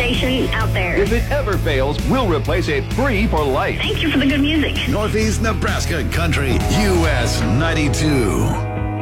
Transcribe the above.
station out there. If it ever fails, we'll replace it free for life. Thank you for the good music. Northeast Nebraska Country, US 92.